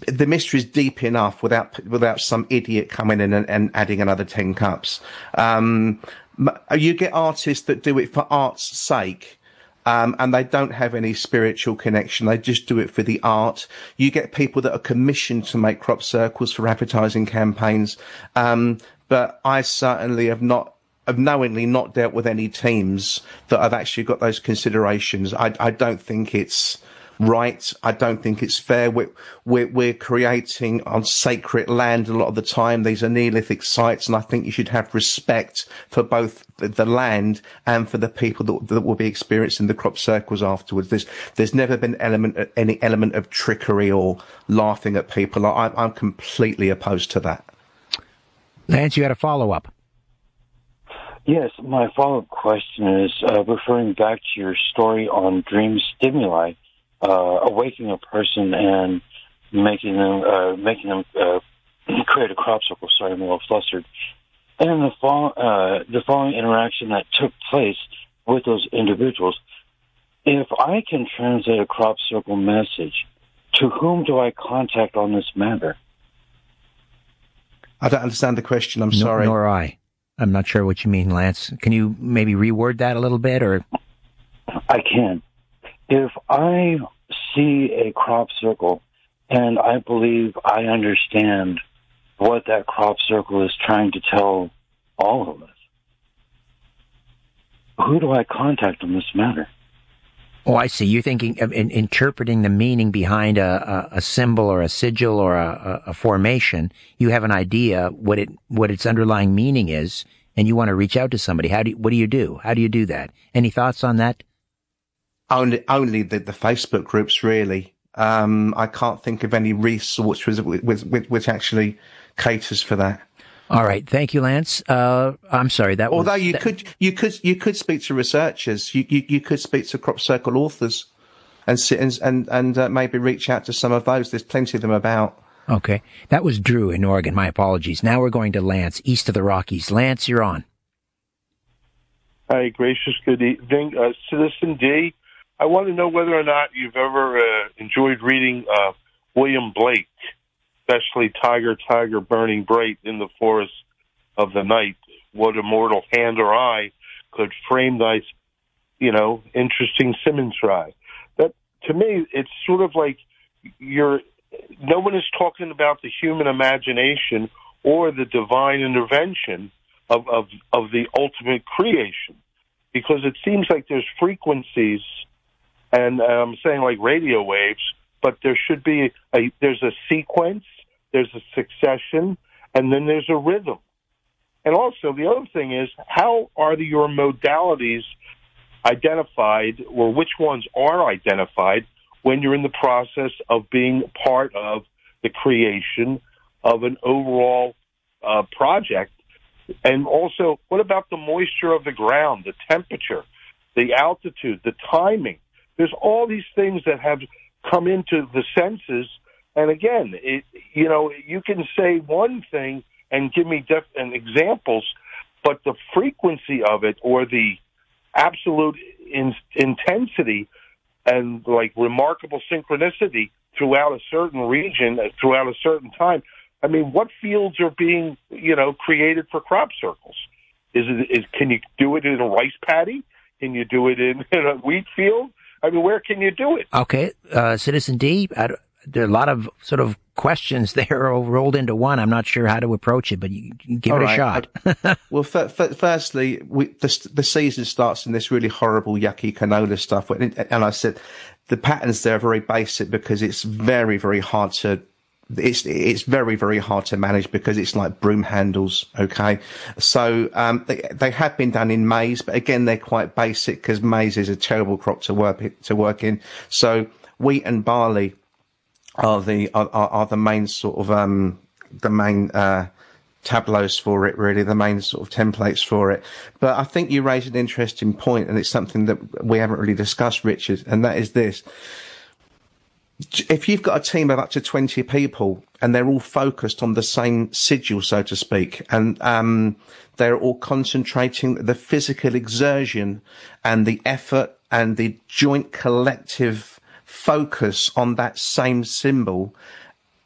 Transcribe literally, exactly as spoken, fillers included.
the mystery is deep enough without without some idiot coming in and, and adding another ten cups. Um, you get artists that do it for art's sake. Um, and they don't have any spiritual connection. They just do it for the art. You get people that are commissioned to make crop circles for advertising campaigns. Um, but I certainly have not, have knowingly not dealt with any teams that have actually got those considerations. I, I don't think it's right. I don't think it's fair. We're, we're, we're creating on sacred land a lot of the time. These are Neolithic sites, and I think you should have respect for both the, the land and for the people that, that will be experiencing the crop circles afterwards. There's, there's never been element, any element of trickery or laughing at people. I, I'm completely opposed to that. Lance, you had a follow-up. Yes, my follow-up question is uh, referring back to your story on dream stimuli. Uh, awakening a person and making them uh, making them uh, create a crop circle. Sorry, I'm a little flustered. And the, fo- uh, the following interaction that took place with those individuals, if I can translate a crop circle message, to whom do I contact on this matter? I don't understand the question. I'm no, sorry. Nor I. I'm not sure what you mean, Lance. Can you maybe reword that a little bit, or? I can. If I see a crop circle and I believe I understand what that crop circle is trying to tell all of us, who do I contact on this matter? Oh, I see. You're thinking of in, interpreting the meaning behind a, a, a symbol or a sigil or a, a, a formation. You have an idea what it what its underlying meaning is, and you want to reach out to somebody. How do you, what do you do? How do you do that? Any thoughts on that? Only, only the, the Facebook groups, really. Um, I can't think of any resource which, which, which, which actually caters for that. All right, thank you, Lance. Uh, I'm sorry that. Although was, you that... could, you could, you could speak to researchers. You, you, you could speak to crop circle authors, and sit and and, and uh, maybe reach out to some of those. There's plenty of them about. Okay, that was Drew in Oregon. My apologies. Now we're going to Lance, east of the Rockies. Lance, you're on. Hi, gracious good evening, uh, Citizen D. I want to know whether or not you've ever uh, enjoyed reading uh, William Blake, especially Tiger, Tiger, Burning Bright in the Forest of the Night. What immortal hand or eye could frame thy, you know, interesting Simmons try. That, to me, it's sort of like you're, no one is talking about the human imagination or the divine intervention of, of, of the ultimate creation, because it seems like there's frequencies. And I'm um, saying like radio waves, but there should be a, there's a sequence, there's a succession, and then there's a rhythm. And also the other thing is, how are the, your modalities identified, or which ones are identified when you're in the process of being part of the creation of an overall uh, project? And also, what about the moisture of the ground, the temperature, the altitude, the timing? There's all these things that have come into the senses. And again, it, you know, you can say one thing and give me def- and examples, but the frequency of it or the absolute in- intensity and like remarkable synchronicity throughout a certain region, throughout a certain time. I mean, what fields are being, you know, created for crop circles? Is it, is, can you do it in a rice paddy? Can you do it in, in a wheat field? I mean, where can you do it? Okay, uh, Citizen D, I, there are a lot of sort of questions there rolled into one. I'm not sure how to approach it, but you, you give All it a right. shot. I, well, f- f- firstly, we, the, the season starts in this really horrible, yucky canola stuff. And, and I said the patterns there are very basic because it's very, very hard to It's it's very, very hard to manage because it's like broom handles, okay? So um, they, they have been done in maize, but again, they're quite basic because maize is a terrible crop to work to work in. So wheat and barley are the are, are the main sort of um, the main uh, tableaus for it, really, the main sort of templates for it. But I think you raised an interesting point, and it's something that we haven't really discussed, Richard, and that is this. If you've got a team of up to twenty people and they're all focused on the same sigil, so to speak, and um, they're all concentrating the physical exertion and the effort and the joint collective focus on that same symbol,